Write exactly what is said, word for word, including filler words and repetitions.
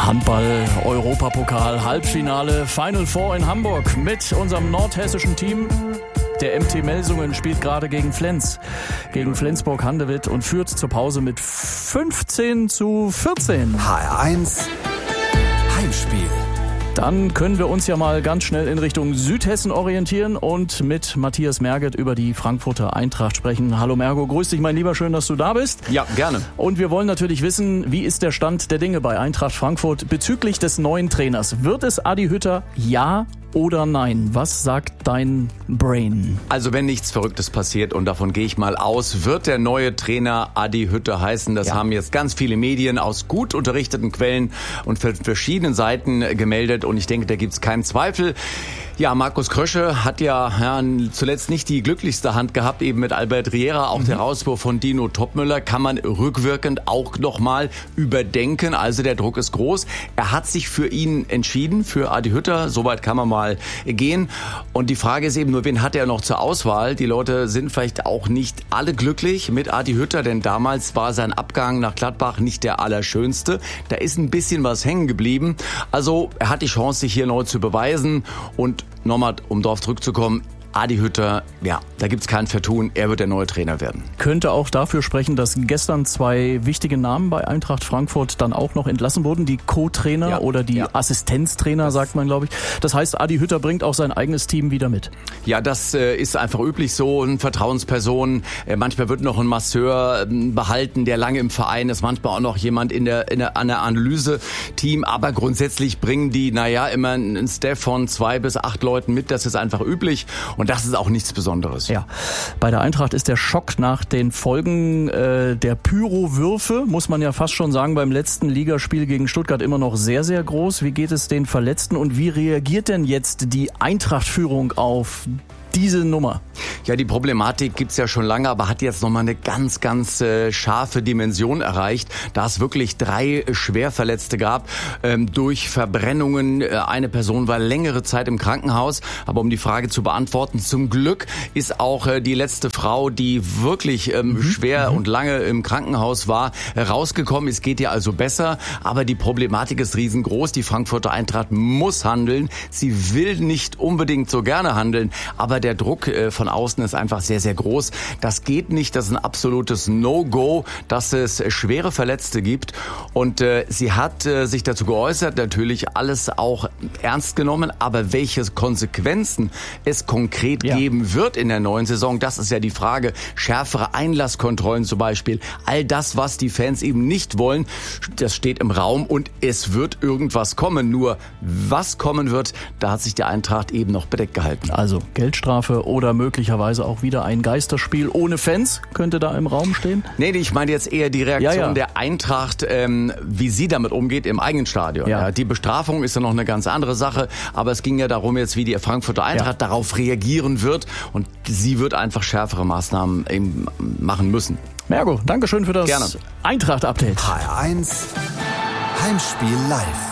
Handball, Europapokal, Halbfinale, Final Four in Hamburg mit unserem nordhessischen Team. Der M T Melsungen spielt gerade gegen Flens, gegen Flensburg-Handewitt und führt zur Pause mit fünfzehn zu vierzehn. H R eins Heimspiel. Dann können wir uns ja mal ganz schnell in Richtung Südhessen orientieren und mit Matthias Merget über die Frankfurter Eintracht sprechen. Hallo Mergo, grüß dich mein Lieber, schön, dass du da bist. Ja, gerne. Und wir wollen natürlich wissen, wie ist der Stand der Dinge bei Eintracht Frankfurt bezüglich des neuen Trainers? Wird es Adi Hütter, ja oder nein? Was sagt dein Brain? Also wenn nichts Verrücktes passiert, und davon gehe ich mal aus, wird der neue Trainer Adi Hütter heißen. Das ja. haben jetzt ganz viele Medien aus gut unterrichteten Quellen und von verschiedenen Seiten gemeldet. Und ich denke, da gibt es keinen Zweifel. Ja, Markus Krösche hat ja, ja zuletzt nicht die glücklichste Hand gehabt, eben mit Albert Riera. Auch mhm. der Rauswurf von Dino Toppmöller kann man rückwirkend auch nochmal überdenken. Also der Druck ist groß. Er hat sich für ihn entschieden, für Adi Hütter. Soweit kann man mal gehen. Und die Frage ist eben nur, wen hat er noch zur Auswahl? Die Leute sind vielleicht auch nicht alle glücklich mit Adi Hütter, denn damals war sein Abgang nach Gladbach nicht der allerschönste. Da ist ein bisschen was hängen geblieben. Also er hat die Chance, sich hier neu zu beweisen. Und nochmal, um darauf zurückzukommen, Adi Hütter, ja, da gibt's kein Vertun, er wird der neue Trainer werden. Könnte auch dafür sprechen, dass gestern zwei wichtige Namen bei Eintracht Frankfurt dann auch noch entlassen wurden, die Co-Trainer ja, oder die ja. Assistenztrainer, das sagt man, glaube ich. Das heißt, Adi Hütter bringt auch sein eigenes Team wieder mit. Ja, das äh, ist einfach üblich so, eine Vertrauensperson. Äh, manchmal wird noch ein Masseur äh, behalten, der lange im Verein ist, manchmal auch noch jemand in der, in der, an der Analyse-Team, aber grundsätzlich bringen die, naja, immer einen Staff von zwei bis acht Leuten mit, das ist einfach üblich. Und das ist auch nichts Besonderes. Ja, bei der Eintracht ist der Schock nach den Folgen äh, der Pyrowürfe, muss man ja fast schon sagen, beim letzten Ligaspiel gegen Stuttgart immer noch sehr, sehr groß. Wie geht es den Verletzten und wie reagiert denn jetzt die Eintracht-Führung auf diese Nummer? Ja, die Problematik gibt's ja schon lange, aber hat jetzt nochmal eine ganz, ganz äh, scharfe Dimension erreicht, da es wirklich drei Schwerverletzte gab ähm, durch Verbrennungen. Äh, eine Person war längere Zeit im Krankenhaus, aber um die Frage zu beantworten, zum Glück ist auch äh, die letzte Frau, die wirklich ähm, mhm. schwer mhm. und lange im Krankenhaus war, rausgekommen. Es geht ihr also besser, aber die Problematik ist riesengroß. Die Frankfurter Eintracht muss handeln. Sie will nicht unbedingt so gerne handeln, aber der Druck äh, von außen ist einfach sehr, sehr groß. Das geht nicht, das ist ein absolutes No-Go, dass es schwere Verletzte gibt. Und äh, sie hat äh, sich dazu geäußert, natürlich alles auch ernst genommen, aber welche Konsequenzen es konkret ja. geben wird in der neuen Saison, das ist ja die Frage. Schärfere Einlasskontrollen zum Beispiel, all das, was die Fans eben nicht wollen, das steht im Raum und es wird irgendwas kommen. Nur was kommen wird, da hat sich die Eintracht eben noch bedeckt gehalten. Also Geldstrafe oder möglicherweise auch wieder ein Geisterspiel ohne Fans könnte da im Raum stehen? Nee, ich meine jetzt eher die Reaktion ja, ja. der Eintracht, ähm, wie sie damit umgeht im eigenen Stadion. Ja. Ja, die Bestrafung ist ja noch eine ganz andere Sache, aber es ging ja darum jetzt, wie die Frankfurter Eintracht ja. darauf reagieren wird und sie wird einfach schärfere Maßnahmen eben machen müssen. Mergo, Dankeschön für das Gerne. Eintracht-Update. H R eins Heimspiel live.